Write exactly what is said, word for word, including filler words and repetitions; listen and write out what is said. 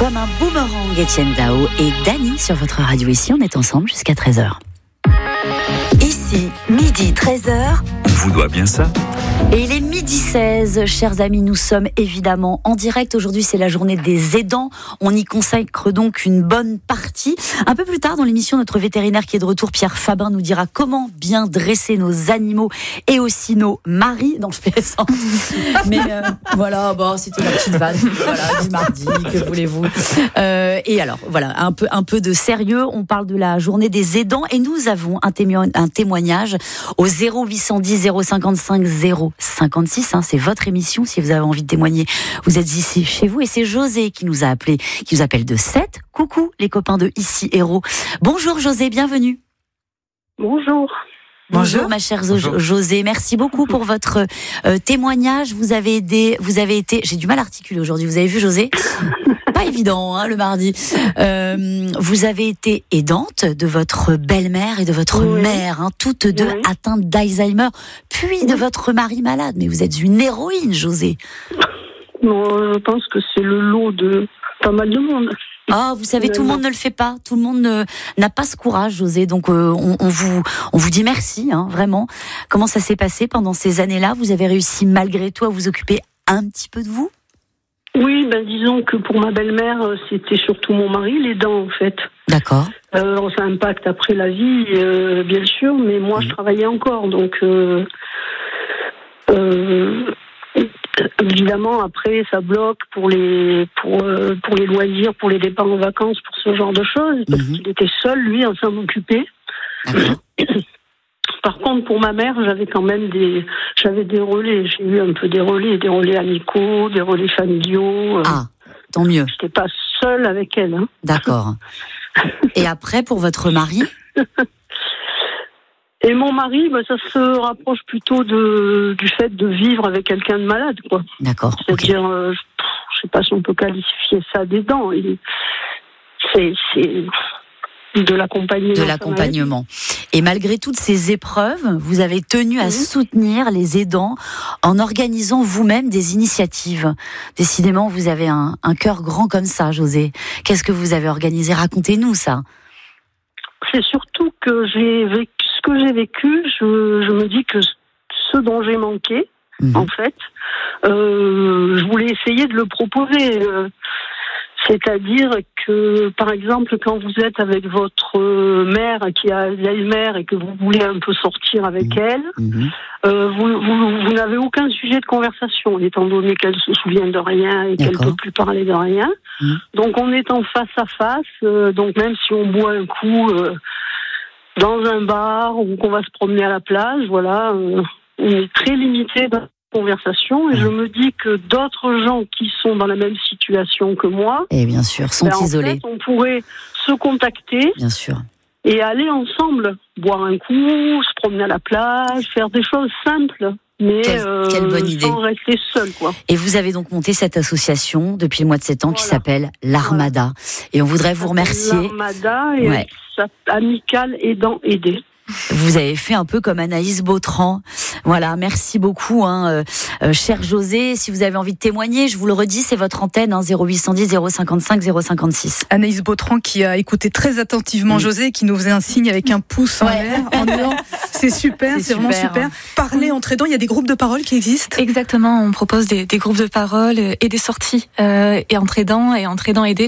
Comme un boomerang, Étienne Dao et Dany sur votre radio. Ici, on est ensemble jusqu'à treize heures. Ici, midi treize heures. On vous doit bien ça. Et il est midi seize, chers amis, nous sommes évidemment en direct. Aujourd'hui, c'est la journée des aidants. On y consacre donc une bonne partie. Un peu plus tard dans l'émission, notre vétérinaire qui est de retour, Pierre Fabin, nous dira comment bien dresser nos animaux et aussi nos maris. Non, je plaisante. Mais euh, voilà, bon, c'était la petite vanne. Voilà, du mardi, que voulez-vous. Euh, et alors, voilà, un peu, un peu de sérieux. On parle de la journée des aidants et nous avons un, témo- un témoignage au zéro huit cent dix zéro cinquante-cinq zéro cinquante-six, hein, c'est votre émission si vous avez envie de témoigner. Vous êtes ici chez vous et c'est José qui nous a appelé, qui nous appelle de Sète. Coucou les copains de Ici Héros. Bonjour José, bienvenue. Bonjour. Bonjour ma chère Bonjour. José, merci beaucoup pour votre euh, témoignage. Vous avez aidé, vous avez été, j'ai du mal à articuler aujourd'hui. Vous avez vu José ? Pas évident hein, le mardi. Euh, vous avez été aidante de votre belle-mère et de votre oui. mère, hein, toutes deux oui. atteintes d'Alzheimer, puis oui. de votre mari malade. Mais vous êtes une héroïne, José. Non, je pense que c'est le lot de pas mal de monde. Ah, vous savez, tout le monde ne le fait pas. Tout le monde ne, n'a pas ce courage, José. Donc, euh, on, on vous, on vous dit merci, hein, vraiment. Comment ça s'est passé pendant ces années-là ? Vous avez réussi malgré tout à vous occuper un petit peu de vous ? Oui, ben disons que pour ma belle-mère, c'était surtout mon mari, les dents en fait. D'accord. Euh, ça impacte après la vie, euh, bien sûr, mais moi mmh. je travaillais encore, donc euh, euh, évidemment après ça bloque pour les pour euh, pour les loisirs, pour les départs en vacances, pour ce genre de choses, parce mmh. qu'il était seul lui à s'en occuper. D'accord. Par contre, pour ma mère, j'avais quand même des, j'avais des relais. J'ai eu un peu des relais, des relais amicaux, des relais familiaux. Ah, tant mieux. J'étais pas seule avec elle. Hein. D'accord. Et après, pour votre mari ? Et mon mari, bah, ça se rapproche plutôt de, du fait de vivre avec quelqu'un de malade, quoi. D'accord. C'est-à-dire, okay. euh, je sais pas si on peut qualifier ça d'aidant. Il, c'est, c'est de l'accompagnement. De l'accompagnement. Et malgré toutes ces épreuves, vous avez tenu à mmh. soutenir les aidants en organisant vous-même des initiatives. Décidément, vous avez un, un cœur grand comme ça, José. Qu'est-ce que vous avez organisé ? Racontez-nous ça. C'est surtout que j'ai vécu, ce que j'ai vécu, je, je me dis que ce dont j'ai manqué, mmh. en fait, euh, je voulais essayer de le proposer. Euh, C'est-à-dire que, par exemple, quand vous êtes avec votre mère qui a Alzheimer et que vous voulez un peu sortir avec mmh. elle, mmh. Euh, vous, vous, vous n'avez aucun sujet de conversation, étant donné qu'elle se souvient de rien et D'accord. qu'elle ne peut plus parler de rien. Mmh. Donc on est en face à face, euh, donc même si on boit un coup euh, dans un bar ou qu'on va se promener à la plage, voilà, euh, on est très limité dans conversation et je me dis que d'autres gens qui sont dans la même situation que moi, et bien sûr, sont ben isolés. En fait, on pourrait se contacter, bien sûr, et aller ensemble boire un coup, se promener à la plage, faire des choses simples, mais quelle, euh, quelle bonne idée. Sans rester seul, quoi. Et vous avez donc monté cette association depuis le mois de septembre voilà. qui s'appelle l'Armada. Voilà. Et on voudrait vous remercier. L'Armada et ouais. Amicale Aidant Aidé. Vous avez fait un peu comme Anaïs Bautran. Voilà, merci beaucoup, hein, euh, euh, cher José. Si vous avez envie de témoigner, je vous le redis, c'est votre antenne, hein, zéro huit cent dix zéro cinquante-cinq zéro cinquante-six. Anaïs Bautran qui a écouté très attentivement oui. José, qui nous faisait un signe avec un pouce en ouais. l'air en disant c'est super, c'est, c'est super. Vraiment super. Parler entre aidants, il y a des groupes de parole qui existent. Exactement, on propose des, des groupes de parole et des sorties euh, et entre aidants et entre aidants aidés.